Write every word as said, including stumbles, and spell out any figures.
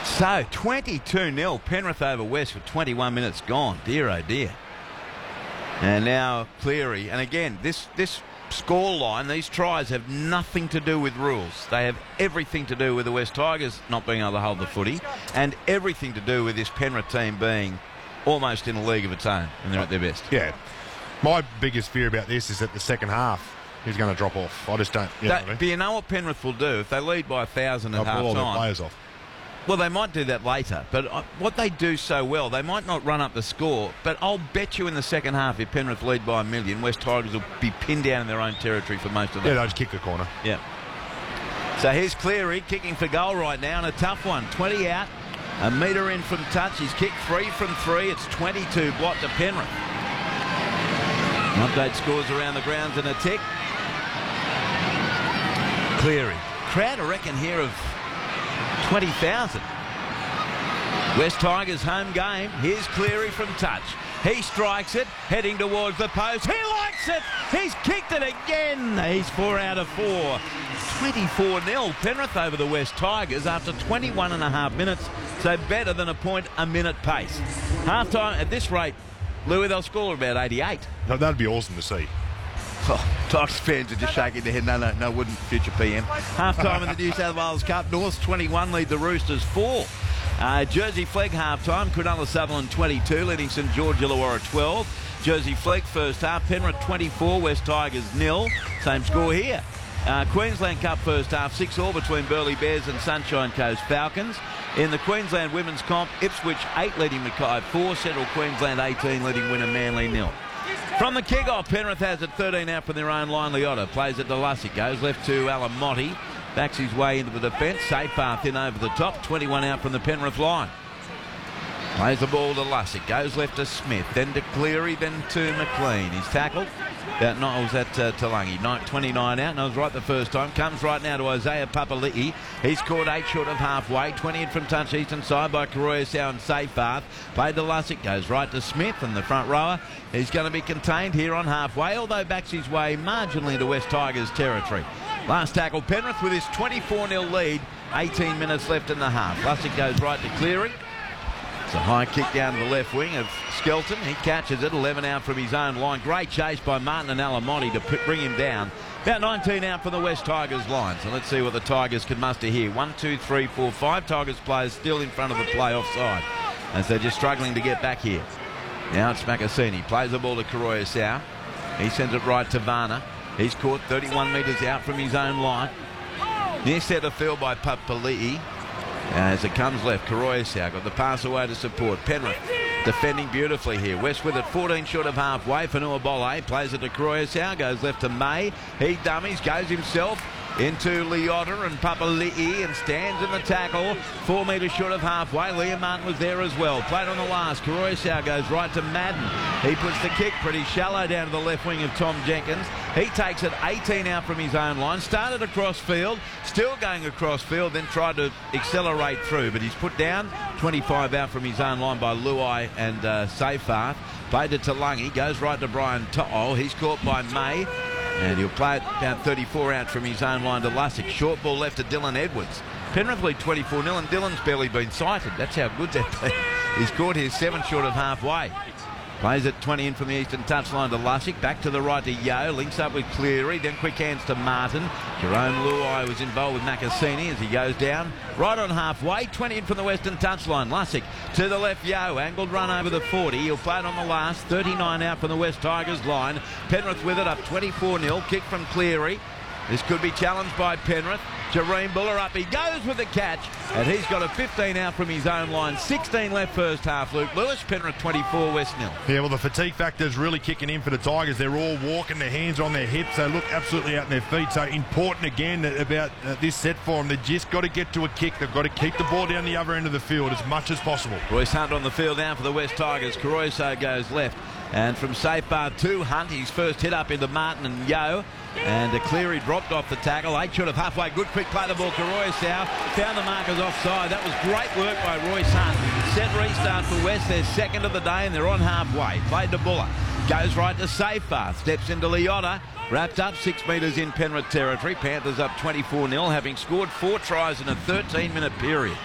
So, twenty-two nil, Penrith over West with twenty-one minutes gone. Dear, oh dear. And now Cleary. And again, this, this score line, these tries have nothing to do with rules. They have everything to do with the West Tigers not being able to hold the footy and everything to do with this Penrith team being almost in a league of its own and they're at their best. Yeah. My biggest fear about this is that the second half is going to drop off. I just don't... You know That, what I mean? But you know what Penrith will do? If they lead by a thousand at They'll pull all their half-time... players off. Well, they might do that later, but uh, what they do so well, they might not run up the score, but I'll bet you in the second half, if Penrith lead by a million, West Tigers will be pinned down in their own territory for most of the Yeah, they'll just kick the corner. Yeah. So here's Cleary kicking for goal right now, and a tough one. twenty out, a metre in from touch. He's kicked three from three. It's twenty-two block to Penrith. Update scores around the grounds in a tick. Cleary. Crowd, I reckon, here of twenty thousand. West Tigers home game. Here's Cleary from touch. He strikes it, heading towards the post. He likes it. He's kicked it again. He's four out of four. twenty-four nil. Penrith over the West Tigers after twenty-one and a half minutes. So better than a point a minute pace. Half time at this rate, Louis, they'll score about eighty-eight. No, that'd be awesome to see. Oh, Tigers fans are just shaking their head. No, no, no, wouldn't, future P M. Half-time in the New South Wales Cup. Norths twenty-one lead the Roosters four. Uh, Jersey Flegg half-time. Cronulla Sutherland twenty-two, leading St George Illawarra twelve. Jersey Flegg first half. Penrith twenty-four, West Tigers nil. Same score here. Uh, Queensland Cup first half, six all between Burleigh Bears and Sunshine Coast Falcons. In the Queensland Women's Comp, Ipswich eight leading Mackay four, Central Queensland eighteen leading Winner Manly nil. From the kick-off, Penrith has it thirteen out from their own line. Liotta plays it to Lussick, goes left to Alamotti, backs his way into the defence. Safepath in over the top, twenty-one out from the Penrith line. Plays the ball to Lussick, goes left to Smith, then to Cleary, then to McLean. He's tackled. That no, was at uh, Talangi. twenty-nine out, and I was right the first time. Comes right now to Isaiah Papali'i. He's caught eight short of halfway. twenty in from touch eastern side by Koroya and Safepath. Played to Lussick, goes right to Smith, and the front rower is going to be contained here on halfway, although backs his way marginally into West Tigers territory. Last tackle, Penrith with his twenty-four nil lead. eighteen minutes left in the half. Lussick goes right to Cleary. It's a high kick down to the left wing of Skelton. He catches it, eleven out from his own line. Great chase by Martin and Alamotti to bring him down. About nineteen out from the West Tigers line. So let's see what the Tigers can muster here. One, two, three, four, five Tigers players still in front of the playoff side as they're just struggling to get back here. Now it's Makasini. Plays the ball to Koroya Sau. He sends it right to Varner. He's caught thirty-one metres out from his own line. Near centre field by Papali'i. As it comes left, Koroya Sau got the pass away to support. Penrith defending beautifully here. West with it, fourteen short of halfway. Fanua Bolle plays it to Koroya Sau, goes left to May. He dummies, goes himself into Liotta and Papali'i and stands in the tackle. Four metres short of halfway. Liam Martin was there as well. Played on the last. Koroya Sau goes right to Madden. He puts the kick pretty shallow down to the left wing of Tom Jenkins. He takes it eighteen out from his own line. Started across field. Still going across field. Then tried to accelerate through. But he's put down. twenty-five out from his own line by Luai and uh, Seyfarth. Played to Talangi. Goes right to Brian To'o. He's caught by May. And he'll play it about thirty-four out from his own line to Lussick. Short ball left to Dylan Edwards. Penrith lead twenty-four nil and Dylan's barely been sighted. That's how good that been. He's caught here seven short of halfway. Plays it twenty in from the eastern touchline to Lussick. Back to the right to Yeo. Links up with Cleary. Then quick hands to Martin. Jerome Luai was involved with Makasini as he goes down. Right on halfway. twenty in from the western touchline. Lussick to the left. Yeo. Angled run over the forty. He'll play it on the last. thirty-nine out from the West Tigers line. Penrith with it up twenty-four nil. Kick from Cleary. This could be challenged by Penrith. Jareen Buller up. He goes with the catch. And he's got a fifteen out from his own line. sixteen left first half. Luke Lewis. Penrith twenty-four, West nil. Yeah, well, the fatigue factor is really kicking in for the Tigers. They're all walking, their hands on their hips. They look absolutely out on their feet. So important again about uh, this set for them. They've just got to get to a kick. They've got to keep the ball down the other end of the field as much as possible. Royce Hunt on the field now for the West Tigers. Koroya goes left. And from Safepath to Hunt, his first hit up into Martin and Yeo. And uh, Cleary dropped off the tackle. Eight short of halfway. Good quick play the ball. Koroya Sau found the markers offside. That was great work by Royce Hunt. Set restart for West. They're second of the day and they're on halfway. Played to Buller. Goes right to Safepath. Steps into Liotta. Wrapped up six metres in Penrith territory. Panthers up twenty-four nil, having scored four tries in a thirteen minute period.